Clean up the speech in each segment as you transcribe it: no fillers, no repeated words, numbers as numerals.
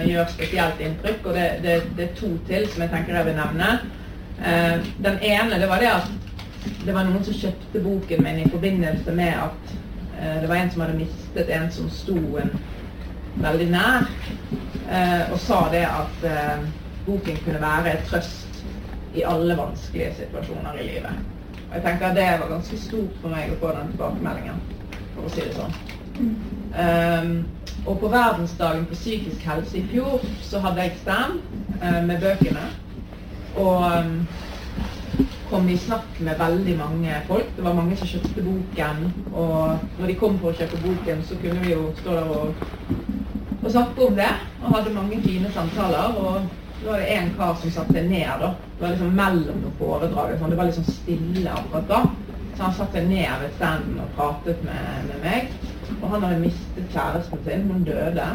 gjør spesielt inntrykk, og det er to til som jeg tenker jeg vil nevne. Den ene, det var det at det var noen som kjøpte boken min i forbindelse med at det var en som hadde mistet en som sto en veldig nær, og sa det at boken kunne være et trøst i alle vanskelige situasjoner i livet. Og jeg tenker at det var ganske stort for meg å få den tilbakemeldingen, for å si det sånn. Og på verdensdagen for psykisk helse i fjor så hadde jeg stand med bøkene, og kom i snakk med veldig mange folk. Det var mange som kjøpte boken, og når de kom for å kjøpe boken så kunne vi jo stå der og snakke om det, og hadde mange fine samtaler, og da var det en kar som satt seg ned da. Det var liksom mellom noen foredrag, sånn. Det var liksom stille akkurat da, så han satt seg ned ved standen og pratet med meg, og han hadde mistet kjæresten sin, hun døde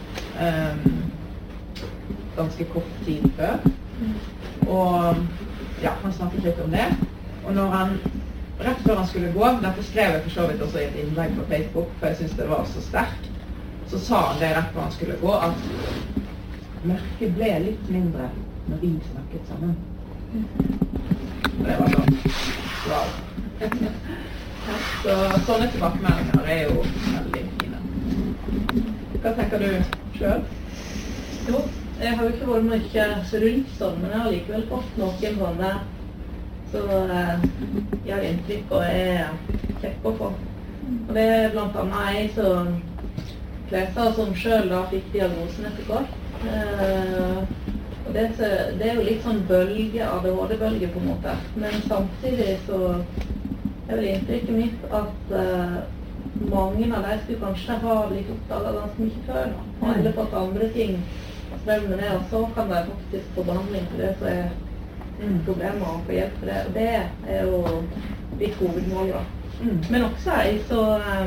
ganske kort tid før, og ja, han snakket litt om det, og når han, rett før han skulle gå, dette skrev jeg for så vidt også i et innlegg på Facebook, for jeg synes det var så sterkt, så sa han det rett før han skulle gå, at mørket ble litt mindre når vi snakket sammen. Og det var sånn, wow. Så sånne tilbakemeldinger er jo veldig fine. Hva tenker du selv? Jo, jeg har jo ikke vært mye rundt sånn, men jeg har likevel fått noen sånne så jeg har inntrykk og er kjekk å få. Og det er blant annet jeg som fleste som selv da fikk diagnosen etter hvert. Og det er jo litt sånn bølge, ADHD-bølge på en måte, men samtidig så er vel inntrykket mitt at mange av de skulle kanskje ha blitt oppdaget ganske mye før nå, eller fått andre ting å strømme med, og så kan de faktisk få behandling for det som er problemer og få hjelp for det, og det er jo litt hovedmål da. Men også jeg så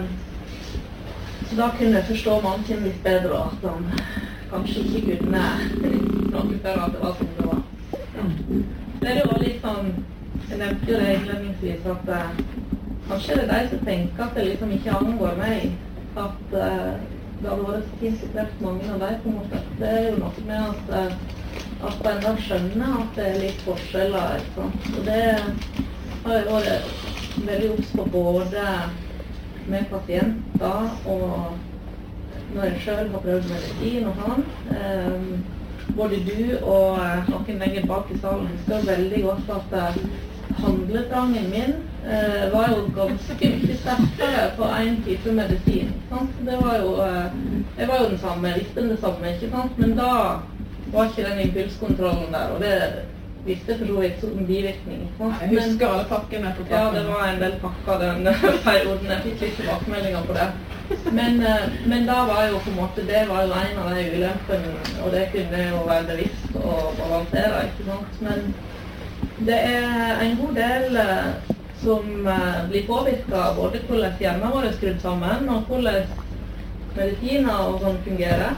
da kunne jeg forstå mange litt bedre at de kanskje ikke kunne noe før at det var som det var. Det er jo litt sånn, jeg nevnte jo det innledningsvis, at kanskje det er de som tenker at det liksom ikke angår meg, at det hadde vært så fint å treffe mange av dem på en måte. Det er jo noe med at man da skjønner at det er litt forskjeller, ikke sant? Og det har jeg vært veldig obs på både med pasienter og når jeg selv har prøvd medisin og sånn. Både du og noen lenger bak i salen husker veldig godt at handletrangen min var jo ganske mye sterkere på en type medisin. Sant? Det var jo, jeg var jo den samme, jeg visste det samme, ikke sant? Men da var ikke den impulskontrollen der, og det visste for så vidt som bivirkning. Jeg husker alle pakkene på pakken. Ja, det var en del pakker den perioden. Jeg fikk litt tilbakemeldinger på det. Men da var jo på en måte, det var jo en av de ulempene, og det kunne jo være bevisst og balansere, ikke sant? Men det er en god del som blir påvirket av både hvordan hjernen vår er skrudd sammen, og hvordan medisiner og sånn fungerer.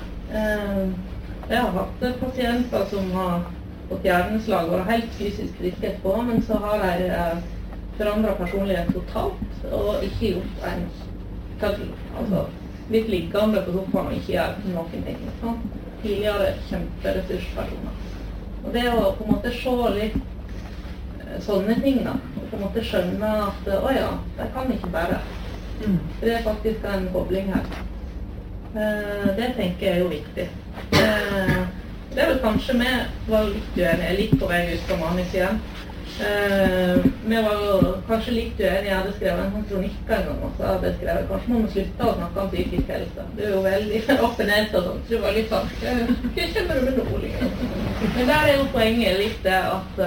Jeg har hatt pasienter som har fått hjerneslag og helt fysisk friske etterpå, men så har de forandret personlighet totalt og ikke gjort en køddel. Altså litt liggende på sofaen og ikke gjør noen ting. Sånn. Tidligere kjemperessurspersoner. Og det å på en måte se litt sånne ting da, og på en måte skjønne at åja, det kan ikke bare. Det er faktisk en kobling her. Det tenker jeg er jo viktig. Det er vel kanskje vi var litt uenige, litt på vei ut fra Manis igjen. Vi var jo kanskje litt uenige, jeg hadde skrevet en sånn kronikk en gang, og så hadde jeg skrevet, kanskje må vi slutte å snakke om psykisk helse. Det er jo veldig åpenhet og sånt, så det var litt sånn, hva kommer du med noe liksom? Men der er jo poenget litt det at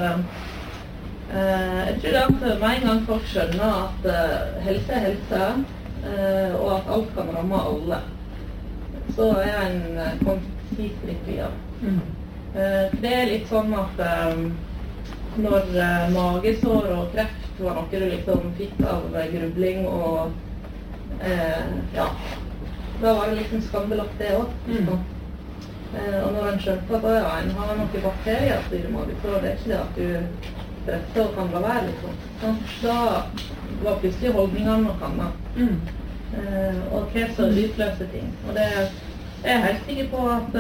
jeg tror at med en gang folk skjønner at helse er helse, og at alt kan ramme alle, så er en konflikt litt videre. Det er litt sånn at når magesår og kreft var noe du liksom fikk av grubling og ja, da var det liksom skambelagt det også. Og når en skjønte at ja, en har noen bakterier i magesår, det er ikke det at du stresser og kan la være liksom. Da var plutselig holdningene noe annet. Og kreft og utløse ting. Og det er jeg helt sikker på at